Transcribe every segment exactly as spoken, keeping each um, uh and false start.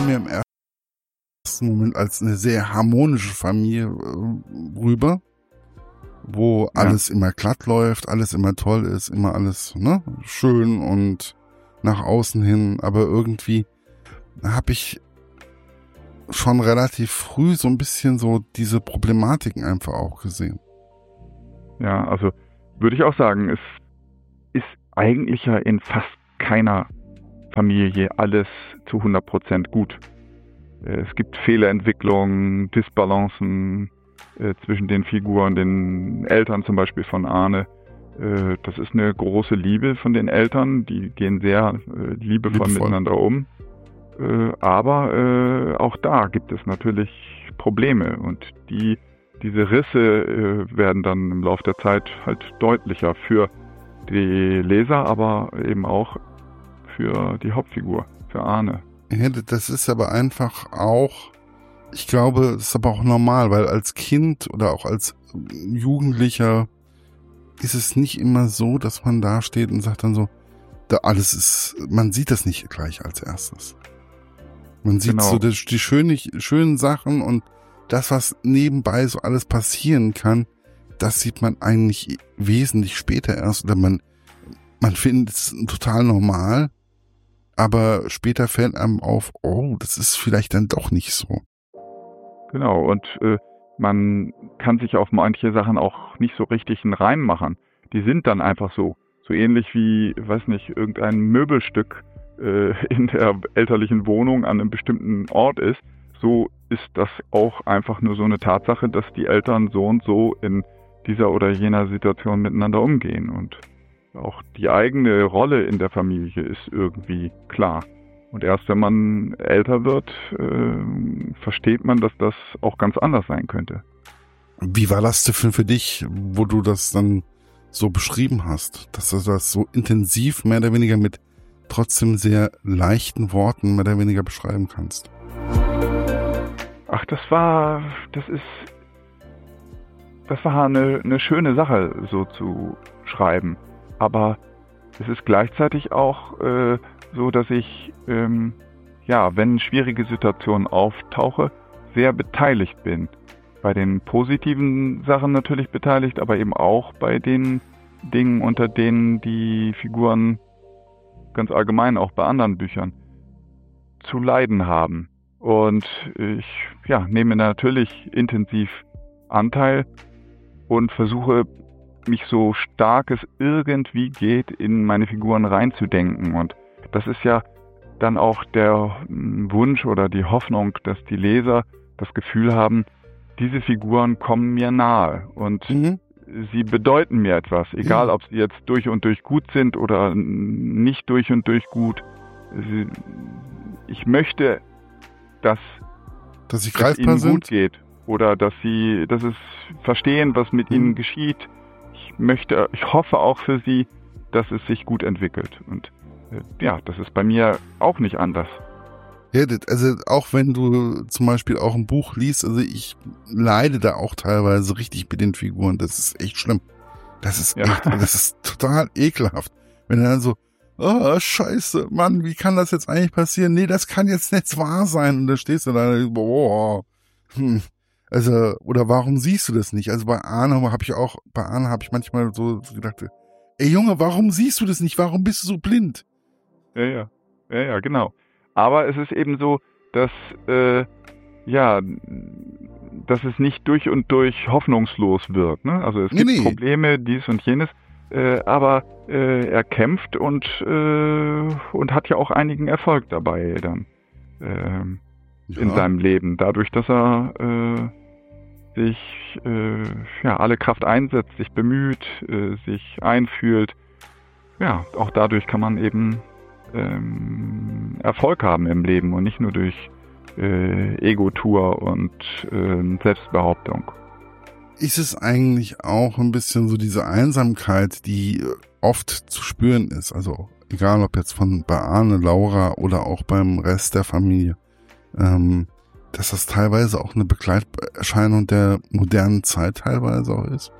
mir im ersten Moment als eine sehr harmonische Familie äh, rüber, wo ja. alles immer glatt läuft, alles immer toll ist, immer alles ne, schön und nach außen hin, aber irgendwie habe ich schon relativ früh so ein bisschen so diese Problematiken einfach auch gesehen. Ja, also würde ich auch sagen, es ist eigentlich ja in fast keiner Familie alles zu hundert Prozent gut. Es gibt Fehlerentwicklungen, Disbalancen äh, zwischen den Figuren, den Eltern zum Beispiel von Arne. Äh, das ist eine große Liebe von den Eltern, die gehen sehr äh, liebevoll, liebevoll miteinander um. Äh, aber äh, auch da gibt es natürlich Probleme und die, diese Risse äh, werden dann im Laufe der Zeit halt deutlicher für die Leser, aber eben auch für die Hauptfigur, für Arne. Ja, das ist aber einfach auch, ich glaube, das ist aber auch normal, weil als Kind oder auch als Jugendlicher ist es nicht immer so, dass man da steht und sagt dann so, da alles ist, man sieht das nicht gleich als erstes. Man sieht genau. so die, die schönen, schönen Sachen und das, was nebenbei so alles passieren kann, das sieht man eigentlich wesentlich später erst oder man, man findet es total normal. Aber später fällt einem auf, oh, das ist vielleicht dann doch nicht so. Genau, und äh, man kann sich auf manche Sachen auch nicht so richtig einen Reim machen. Die sind dann einfach so. So ähnlich wie, weiß nicht, irgendein Möbelstück äh, in der elterlichen Wohnung an einem bestimmten Ort ist. So ist das auch einfach nur so eine Tatsache, dass die Eltern so und so in dieser oder jener Situation miteinander umgehen. Und auch die eigene Rolle in der Familie ist irgendwie klar. Und erst wenn man älter wird, äh, versteht man, dass das auch ganz anders sein könnte. Wie war das denn für dich, wo du das dann so beschrieben hast? Dass du das so intensiv, mehr oder weniger mit trotzdem sehr leichten Worten mehr oder weniger beschreiben kannst? Ach, das war, das ist, das war eine, eine schöne Sache, so zu schreiben. Aber es ist gleichzeitig auch äh, so, dass ich, ähm, ja, wenn schwierige Situationen auftauche, sehr beteiligt bin. Bei den positiven Sachen natürlich beteiligt, aber eben auch bei den Dingen, unter denen die Figuren ganz allgemein auch bei anderen Büchern zu leiden haben. Und ich ja, nehme natürlich intensiv Anteil und versuche, mich so stark es irgendwie geht, in meine Figuren reinzudenken. Und das ist ja dann auch der Wunsch oder die Hoffnung, dass die Leser das Gefühl haben, diese Figuren kommen mir nahe und mhm. sie bedeuten mir etwas, egal mhm. ob sie jetzt durch und durch gut sind oder nicht durch und durch gut. Ich möchte, dass, dass sie es ihnen sind. gut geht oder dass sie, dass es verstehen, was mit mhm. ihnen geschieht. Ich möchte, ich hoffe auch für sie, dass es sich gut entwickelt. Und äh, ja, das ist bei mir auch nicht anders. Ja, also auch wenn du zum Beispiel auch ein Buch liest, also ich leide da auch teilweise richtig mit den Figuren. Das ist echt schlimm. Das ist ja. echt, das ist total ekelhaft. Wenn er dann so, oh, scheiße, Mann, wie kann das jetzt eigentlich passieren? Nee, das kann jetzt nicht wahr sein. Und dann stehst du da, boah, hm. Also, oder warum siehst du das nicht? Also bei Arne habe ich auch, bei Arne habe ich manchmal so gedacht, ey Junge, warum siehst du das nicht? Warum bist du so blind? Ja, ja, ja, ja, genau. Aber es ist eben so, dass, äh, ja, dass es nicht durch und durch hoffnungslos wird. Ne? Also es gibt nee, nee. Probleme, dies und jenes, äh, aber äh, er kämpft und, äh, und hat ja auch einigen Erfolg dabei dann äh, ja. in seinem Leben. Dadurch, dass er äh, sich äh, ja, alle Kraft einsetzt, sich bemüht, äh, sich einfühlt. Ja, auch dadurch kann man eben ähm, Erfolg haben im Leben und nicht nur durch äh, Ego-Tour und äh, Selbstbehauptung. Ist es eigentlich auch ein bisschen so diese Einsamkeit, die oft zu spüren ist? Also egal, ob jetzt von bei Arne, Laura oder auch beim Rest der Familie. Ähm, dass das teilweise auch eine Begleiterscheinung der modernen Zeit teilweise auch ist.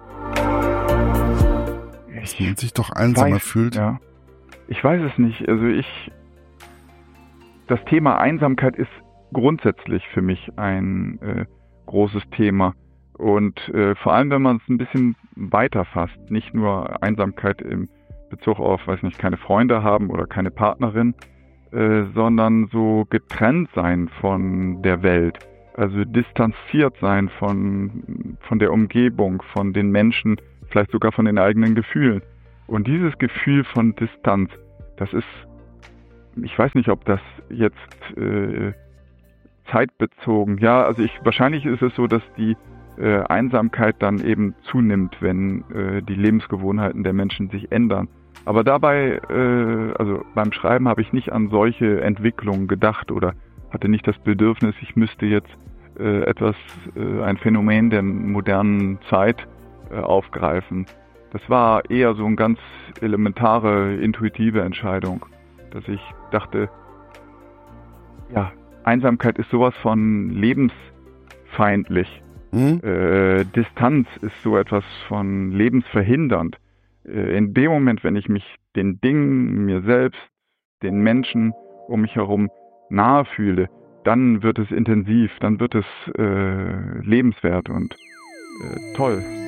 Dass man sich doch einsamer weiß, fühlt. Ja. Ich weiß es nicht. Also ich, das Thema Einsamkeit ist grundsätzlich für mich ein äh, großes Thema. Und äh, vor allem, wenn man es ein bisschen weiter fasst, nicht nur Einsamkeit im Bezug auf, weiß nicht, keine Freunde haben oder keine Partnerin, äh, sondern so getrennt sein von der Welt, also distanziert sein von, von der Umgebung, von den Menschen, vielleicht sogar von den eigenen Gefühlen. Und dieses Gefühl von Distanz, das ist, ich weiß nicht, ob das jetzt äh, zeitbezogen, ja, also ich, wahrscheinlich ist es so, dass die äh, Einsamkeit dann eben zunimmt, wenn äh, die Lebensgewohnheiten der Menschen sich ändern. Aber dabei, äh, also beim Schreiben habe ich nicht an solche Entwicklungen gedacht oder hatte nicht das Bedürfnis, ich müsste jetzt äh, etwas, äh, ein Phänomen der modernen Zeit äh, aufgreifen. Das war eher so eine ganz elementare, intuitive Entscheidung, dass ich dachte, ja, Einsamkeit ist sowas von lebensfeindlich. Hm? Äh, Distanz ist so etwas von lebensverhindernd. Äh, in dem Moment, wenn ich mich den Dingen, mir selbst, den Menschen um mich herum nahe fühle, dann wird es intensiv, dann wird es äh, lebenswert und äh, toll.